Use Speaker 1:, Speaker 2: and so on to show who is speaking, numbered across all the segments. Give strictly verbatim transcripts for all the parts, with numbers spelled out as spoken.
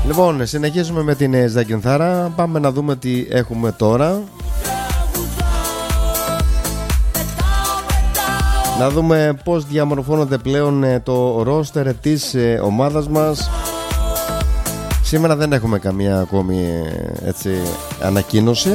Speaker 1: Λοιπόν, συνεχίζουμε με την Ζακυνθάρα. Πάμε να δούμε τι έχουμε τώρα. Να δούμε πώς διαμορφώνονται πλέον το ρόστερ της ομάδας μας. Σήμερα δεν έχουμε καμία ακόμη έτσι, ανακοίνωση.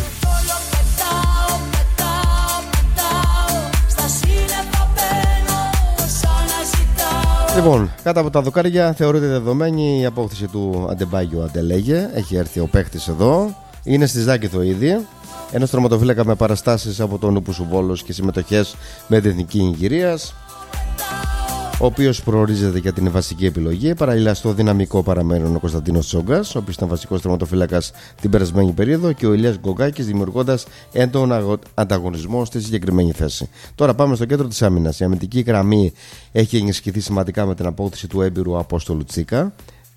Speaker 1: Λοιπόν, κάτω από τα δοκάρια θεωρείται δεδομένη η απόκτηση του Αντεμπάγιο Αντελέγε. Έχει έρθει ο παίχτης εδώ. Είναι στη Ζάκηθο ήδη. Ένας τερματοφύλακα με παραστάσεις από τον Ούπουσου Βόλος και συμμετοχές με την Εθνική Ιγυρίας, ο οποίος προορίζεται για την βασική επιλογή. Παραλληλά στο δυναμικό παραμένουν ο Κωνσταντίνος Τσόγκας, ο οποίος ήταν βασικός τερματοφύλακας την περασμένη περίοδο, και ο Ηλίας Γκογκάκης, δημιουργώντας έντονο ανταγωνισμό στη συγκεκριμένη θέση. Τώρα πάμε στο κέντρο της άμυνας. Η αμυντική γραμμή έχει ενισχυθεί σημαντικά με την απόκτηση του έμπειρου Απόστολου Τσίκα.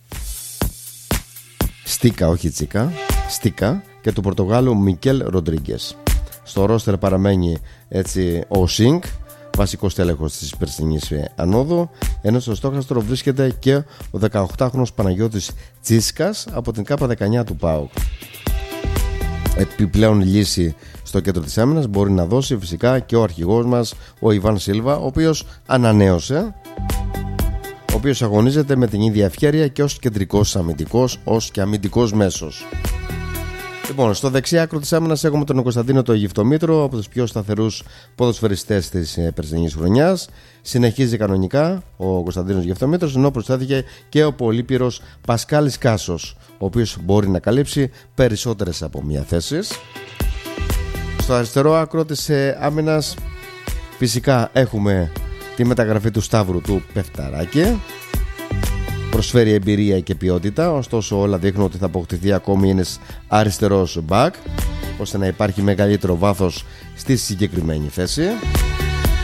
Speaker 1: Στίκα, όχι Τσίκα. Στίκα. Και του Πορτογάλου Μικέλ Ροντρίγκες. Στο ρόστερ παραμένει έτσι ο Σινγκ, βασικός τέλεχος της περσινής ανόδου, ενώ στο στόχαστρο βρίσκεται και ο δεκαοκτάχρονος Παναγιώτης Τσίσκας από την ΚΑΠΑ δεκαεννιά του ΠΑΟΚ. Επιπλέον λύση στο κέντρο της άμυνας μπορεί να δώσει φυσικά και ο αρχηγός μας, ο Ιβάν Σίλβα, ο οποίος ανανέωσε, ο οποίος αγωνίζεται με την ίδια ευκαιρία και ως κεντρικός αμυντικός, ως και αμυντικός μέσος. Λοιπόν, στο δεξί άκρο της άμυνας έχουμε τον Κωνσταντίνο το Αιγυπτομήτρο, από τους πιο σταθερούς ποδοσφαιριστές της περσινής χρονιάς. Συνεχίζει κανονικά ο Κωνσταντίνος Αιγυπτομήτρος, ενώ προσθέθηκε και ο πολύπειρος Πασκάλης Κάσος, ο οποίος μπορεί να καλύψει περισσότερες από μία θέσεις. Στο αριστερό άκρο της άμυνας φυσικά έχουμε τη μεταγραφή του Σταύρου του Πεφταράκη. Προσφέρει εμπειρία και ποιότητα, ωστόσο όλα δείχνουν ότι θα αποκτηθεί ακόμη ένας αριστερός μπακ, ώστε να υπάρχει μεγαλύτερο βάθος στη συγκεκριμένη θέση.